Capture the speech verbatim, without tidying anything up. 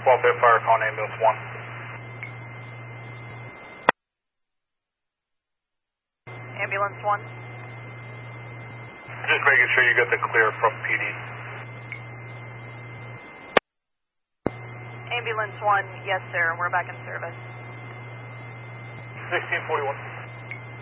twelve hit fire, calling ambulance one. Ambulance one. Just making sure you get the clear from P D. Ambulance one, yes sir, we're back in service. sixteen forty-one.